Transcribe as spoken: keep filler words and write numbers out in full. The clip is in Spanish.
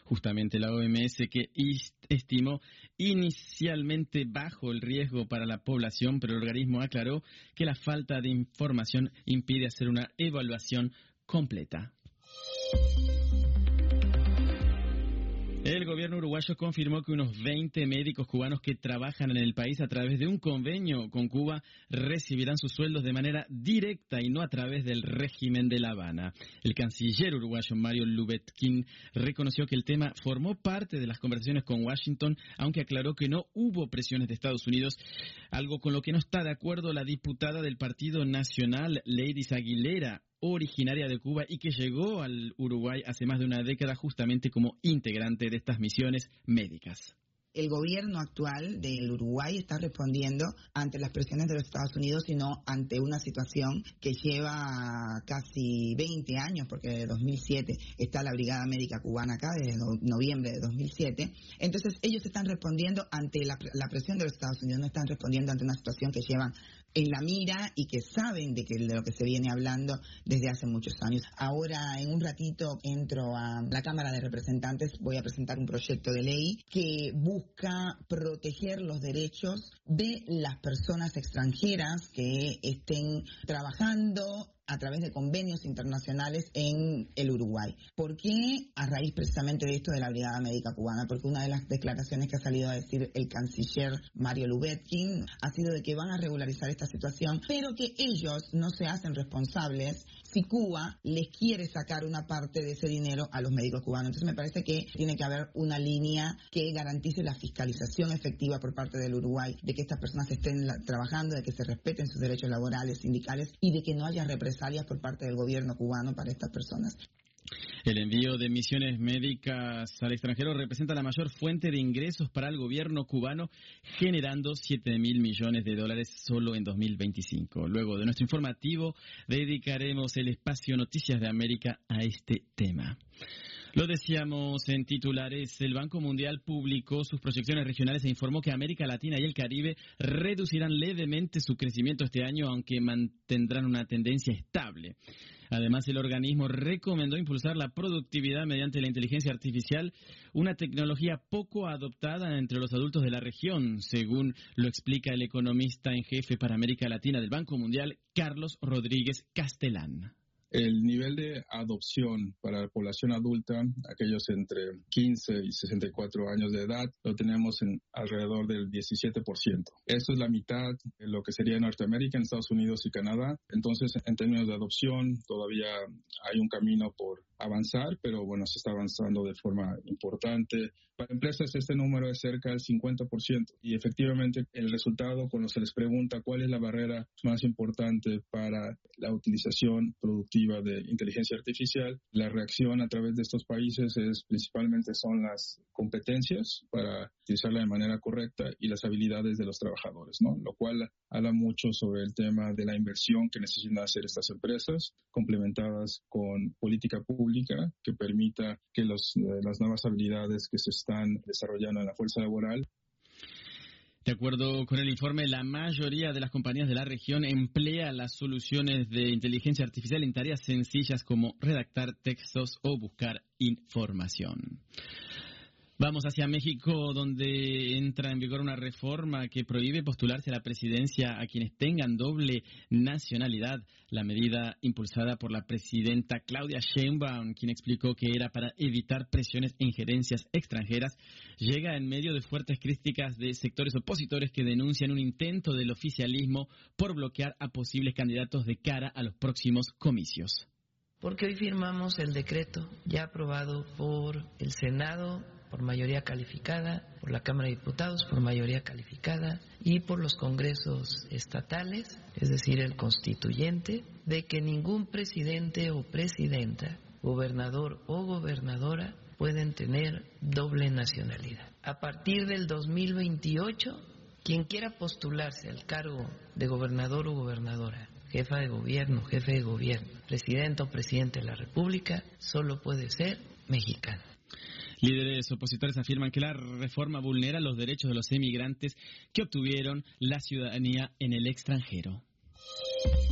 justamente la O M S, que estimó inicialmente bajo el riesgo para la población, pero el organismo aclaró que la falta de información impide hacer una evaluación completa. El gobierno uruguayo confirmó que unos veinte médicos cubanos que trabajan en el país a través de un convenio con Cuba recibirán sus sueldos de manera directa y no a través del régimen de La Habana. El canciller uruguayo Mario Lubetkin reconoció que el tema formó parte de las conversaciones con Washington, aunque aclaró que no hubo presiones de Estados Unidos, algo con lo que no está de acuerdo la diputada del Partido Nacional, Leidis Aguilera, originaria de Cuba y que llegó al Uruguay hace más de una década justamente como integrante de estas misiones médicas. El gobierno actual del Uruguay está respondiendo ante las presiones de los Estados Unidos, sino ante una situación que lleva casi veinte años, porque desde dos mil siete está la Brigada Médica Cubana acá, desde noviembre de dos mil siete. Entonces ellos están respondiendo ante la, la presión de los Estados Unidos, no están respondiendo ante una situación que llevan en la mira y que saben de, que, de lo que se viene hablando desde hace muchos años. Ahora, en un ratito, entro a la Cámara de Representantes, voy a presentar un proyecto de ley que busca proteger los derechos de las personas extranjeras que estén trabajando a través de convenios internacionales en el Uruguay. ¿Por qué? A raíz precisamente de esto de la Brigada Médica Cubana, porque una de las declaraciones que ha salido a decir el canciller Mario Lubetkin ha sido de que van a regularizar esta situación, pero que ellos no se hacen responsables si Cuba les quiere sacar una parte de ese dinero a los médicos cubanos. Entonces me parece que tiene que haber una línea que garantice la fiscalización efectiva por parte del Uruguay, de que estas personas estén la, trabajando, de que se respeten sus derechos laborales, sindicales y de que no haya represalias por parte del gobierno cubano para estas personas. El envío de misiones médicas al extranjero representa la mayor fuente de ingresos para el gobierno cubano, generando siete mil millones de dólares solo en dos mil veinticinco. Luego de nuestro informativo, dedicaremos el espacio Noticias de América a este tema. Lo decíamos en titulares, el Banco Mundial publicó sus proyecciones regionales e informó que América Latina y el Caribe reducirán levemente su crecimiento este año, aunque mantendrán una tendencia estable. Además, el organismo recomendó impulsar la productividad mediante la inteligencia artificial, una tecnología poco adoptada entre los adultos de la región, según lo explica el economista en jefe para América Latina del Banco Mundial, Carlos Rodríguez Castelán. El nivel de adopción para la población adulta, aquellos entre quince y sesenta y cuatro años de edad, lo tenemos en alrededor del diecisiete por ciento. Esto es la mitad de lo que sería en Norteamérica, en Estados Unidos y Canadá. Entonces, en términos de adopción, todavía hay un camino por avanzar, pero bueno, se está avanzando de forma importante. Para empresas este número es cerca del cincuenta por ciento y efectivamente el resultado cuando se les pregunta cuál es la barrera más importante para la utilización productiva de inteligencia artificial, la reacción a través de estos países es principalmente son las competencias para utilizarla de manera correcta y las habilidades de los trabajadores, ¿no? Lo cual habla mucho sobre el tema de la inversión que necesitan hacer estas empresas, complementadas con política pública que permita que los, eh, las nuevas habilidades que se están desarrollando en la fuerza laboral. De acuerdo con el informe, la mayoría de las compañías de la región emplea las soluciones de inteligencia artificial en tareas sencillas como redactar textos o buscar información. Vamos hacia México, donde entra en vigor una reforma que prohíbe postularse a la presidencia a quienes tengan doble nacionalidad. La medida impulsada por la presidenta Claudia Sheinbaum, quien explicó que era para evitar presiones e injerencias extranjeras, llega en medio de fuertes críticas de sectores opositores que denuncian un intento del oficialismo por bloquear a posibles candidatos de cara a los próximos comicios. Porque hoy firmamos el decreto ya aprobado por el Senado por mayoría calificada, por la Cámara de Diputados por mayoría calificada y por los congresos estatales, es decir, el constituyente, de que ningún presidente o presidenta, gobernador o gobernadora pueden tener doble nacionalidad. A partir del dos mil veintiocho, quien quiera postularse al cargo de gobernador o gobernadora, jefa de gobierno, jefe de gobierno, presidente o presidente de la República, solo puede ser mexicano. Líderes opositores afirman que la reforma vulnera los derechos de los emigrantes que obtuvieron la ciudadanía en el extranjero.